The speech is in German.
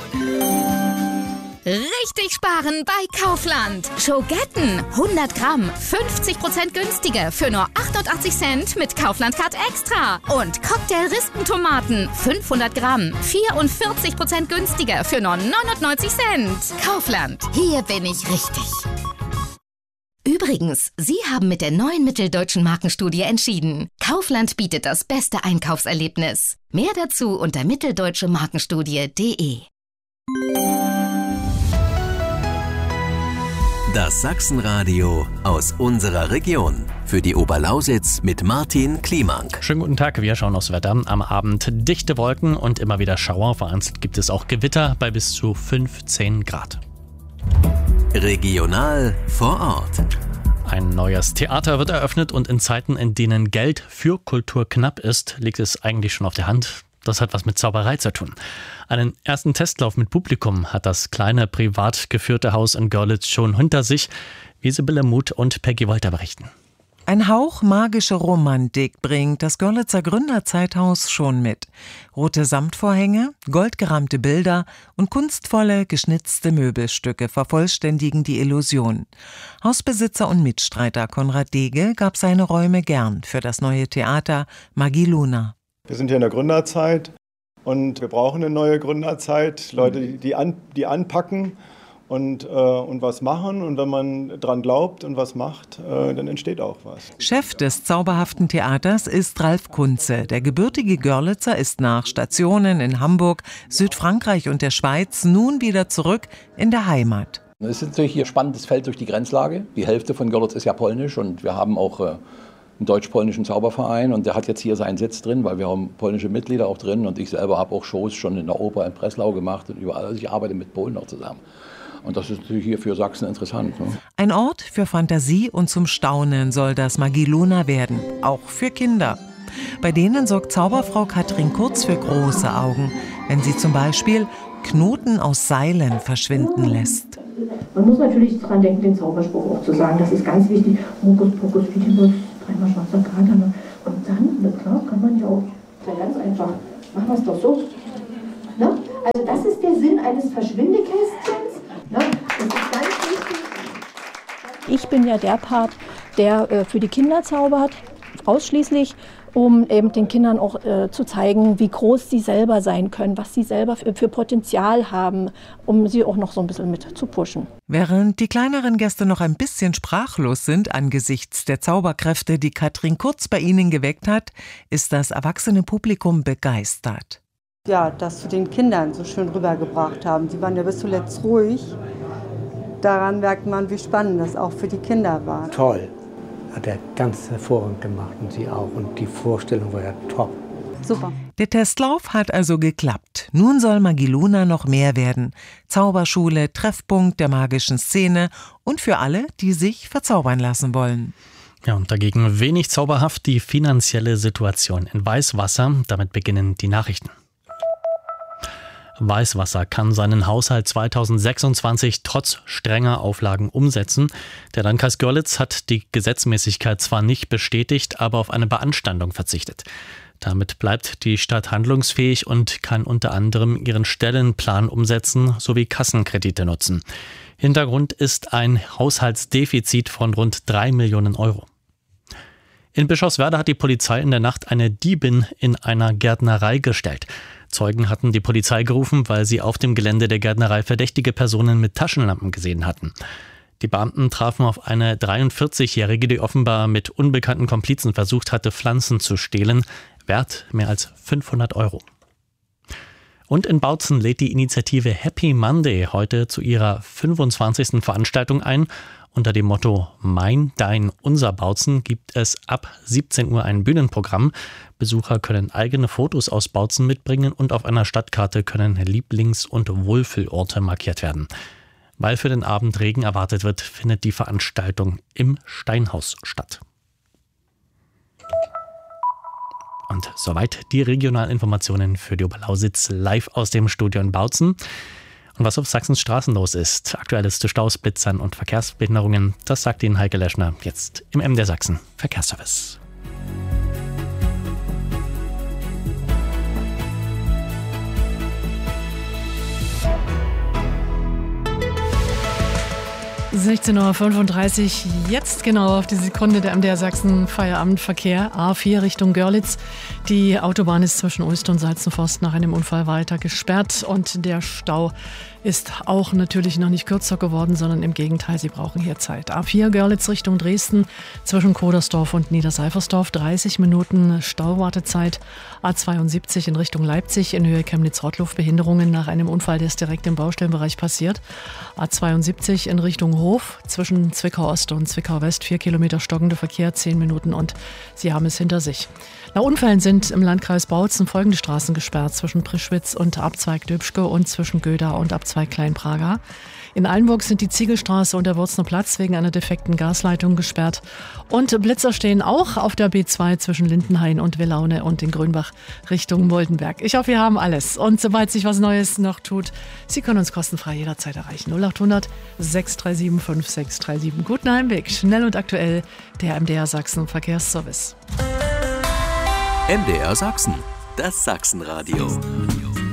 Richtig sparen bei Kaufland. Schogetten 100 Gramm, 50% günstiger für nur 88 Cent mit Kaufland Card Extra. Und Cocktail-Rispentomaten 500 Gramm, 44% günstiger für nur 99 Cent. Kaufland, hier bin ich richtig. Übrigens, Sie haben mit der neuen Mitteldeutschen Markenstudie entschieden. Kaufland bietet das beste Einkaufserlebnis. Mehr dazu unter mitteldeutschemarkenstudie.de. Das Sachsenradio aus unserer Region. Für die Oberlausitz mit Martin Kliemank. Schönen guten Tag, wir schauen aufs Wetter. Am Abend dichte Wolken und immer wieder Schauer. Vereinzelt gibt es auch Gewitter bei bis zu 15 Grad. Regional vor Ort. Ein neues Theater wird eröffnet und in Zeiten, in denen Geld für Kultur knapp ist, liegt es eigentlich schon auf der Hand. Das hat was mit Zauberei zu tun. Einen ersten Testlauf mit Publikum hat das kleine privat geführte Haus in Görlitz schon hinter sich, wie Sibylle Muth und Peggy Wolter berichten. Ein Hauch magische Romantik bringt das Görlitzer Gründerzeithaus schon mit. Rote Samtvorhänge, goldgerahmte Bilder und kunstvolle, geschnitzte Möbelstücke vervollständigen die Illusion. Hausbesitzer und Mitstreiter Konrad Dege gab seine Räume gern für das neue Theater Magie Luna. Wir sind hier in der Gründerzeit und wir brauchen eine neue Gründerzeit. Leute, die anpacken und was machen. Und wenn man dran glaubt und was macht, dann entsteht auch was. Chef des zauberhaften Theaters ist Ralf Kunze. Der gebürtige Görlitzer ist nach Stationen in Hamburg, Südfrankreich und der Schweiz nun wieder zurück in der Heimat. Es ist natürlich hier spannendes Feld durch die Grenzlage. Die Hälfte von Görlitz ist ja polnisch und wir haben auch einen deutsch-polnischen Zauberverein und der hat jetzt hier seinen Sitz drin, weil wir haben polnische Mitglieder auch drin und ich selber habe auch Shows schon in der Oper in Breslau gemacht und überall. Also ich arbeite mit Polen auch zusammen. Und das ist natürlich hier für Sachsen interessant. Ne? Ein Ort für Fantasie und zum Staunen soll das Magie Luna werden, auch für Kinder. Bei denen sorgt Zauberfrau Katrin Kurz für große Augen, wenn sie zum Beispiel Knoten aus Seilen verschwinden lässt. Man muss natürlich daran denken, den Zauberspruch auch zu sagen. Das ist ganz wichtig. Hokus pokus fidibus, dreimal schwarzer Kater. Und dann, klar, kann man ja auch ganz einfach, machen wir es doch so. Na? Also das ist der Sinn eines Verschwindekästchens. Na? Das ist ganz wichtig. Ich bin ja der Part, der für die Kinder zaubert, ausschließlich, um eben den Kindern auch zu zeigen, wie groß sie selber sein können, was sie selber für Potenzial haben, um sie auch noch so ein bisschen mit zu pushen. Während die kleineren Gäste noch ein bisschen sprachlos sind angesichts der Zauberkräfte, die Katrin Kurz bei ihnen geweckt hat, ist das erwachsene Publikum begeistert. Ja, das zu den Kindern so schön rübergebracht haben. Sie waren ja bis zuletzt ruhig. Daran merkt man, wie spannend das auch für die Kinder war. Toll. Hat er ganz hervorragend gemacht und sie auch. Und die Vorstellung war ja top. Super. Der Testlauf hat also geklappt. Nun soll Magie Luna noch mehr werden. Zauberschule, Treffpunkt der magischen Szene und für alle, die sich verzaubern lassen wollen. Ja, und dagegen wenig zauberhaft die finanzielle Situation in Weißwasser. Damit beginnen die Nachrichten. Weißwasser kann seinen Haushalt 2026 trotz strenger Auflagen umsetzen. Der Landkreis Görlitz hat die Gesetzmäßigkeit zwar nicht bestätigt, aber auf eine Beanstandung verzichtet. Damit bleibt die Stadt handlungsfähig und kann unter anderem ihren Stellenplan umsetzen sowie Kassenkredite nutzen. Hintergrund ist ein Haushaltsdefizit von rund 3 Millionen Euro. In Bischofswerda hat die Polizei in der Nacht eine Diebin in einer Gärtnerei gestellt. Zeugen hatten die Polizei gerufen, weil sie auf dem Gelände der Gärtnerei verdächtige Personen mit Taschenlampen gesehen hatten. Die Beamten trafen auf eine 43-Jährige, die offenbar mit unbekannten Komplizen versucht hatte, Pflanzen zu stehlen. Wert mehr als 500 Euro. Und in Bautzen lädt die Initiative Happy Monday heute zu ihrer 25. Veranstaltung ein. Unter dem Motto Mein, Dein, Unser Bautzen gibt es ab 17 Uhr ein Bühnenprogramm. Besucher können eigene Fotos aus Bautzen mitbringen und auf einer Stadtkarte können Lieblings- und Wohlfühlorte markiert werden. Weil für den Abend Regen erwartet wird, findet die Veranstaltung im Steinhaus statt. Und soweit die Regionalinformationen für die Oberlausitz live aus dem Studio in Bautzen. Und was auf Sachsens Straßen los ist, aktuelles zu Staus, Blitzern und Verkehrsbehinderungen, das sagt Ihnen Heike Leschner jetzt im MDR Sachsen Verkehrsservice. 16:35 Uhr, jetzt genau auf die Sekunde der MDR Sachsen Feierabendverkehr. A4 Richtung Görlitz. Die Autobahn ist zwischen Ulst und Salzenforst nach einem Unfall weiter gesperrt und der Stau ist auch natürlich noch nicht kürzer geworden, sondern im Gegenteil, Sie brauchen hier Zeit. A4 Görlitz Richtung Dresden zwischen Kodersdorf und Niederseifersdorf 30 Minuten Stauwartezeit. A72 in Richtung Leipzig in Höhe Chemnitz-Rottluff Behinderungen nach einem Unfall, der ist direkt im Baustellenbereich passiert. A72 in Richtung Hof zwischen Zwickau-Ost und Zwickau-West 4 Kilometer stockender Verkehr, 10 Minuten und Sie haben es hinter sich. Nach Unfällen sind im Landkreis Bautzen folgende Straßen gesperrt zwischen Prischwitz und Abzweig Döbschke und zwischen Göda und Abzweig Kleinpraga. In Allenburg sind die Ziegelstraße und der Wurzner Platz wegen einer defekten Gasleitung gesperrt. Und Blitzer stehen auch auf der B2 zwischen Lindenhain und Willaune und in Grünbach Richtung Moldenberg. Ich hoffe, wir haben alles. Und sobald sich was Neues noch tut, Sie können uns kostenfrei jederzeit erreichen. 0800 637 5637. Guten Heimweg, schnell und aktuell, der MDR Sachsen Verkehrsservice. MDR Sachsen, das Sachsenradio.